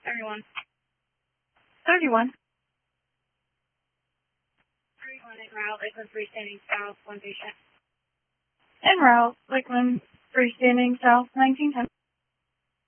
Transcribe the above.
31. 31. 31 en route, Lakeland freestanding south, 1 patient. En route, Lakeland freestanding south, 1910.